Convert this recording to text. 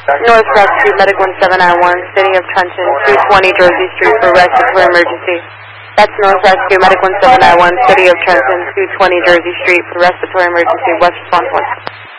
North Rescue, Medic 1791, City of Trenton, 220 Jersey Street for respiratory emergency. That's North Rescue, Medic 1791, City of Trenton, 220 Jersey Street for respiratory emergency. West response 1.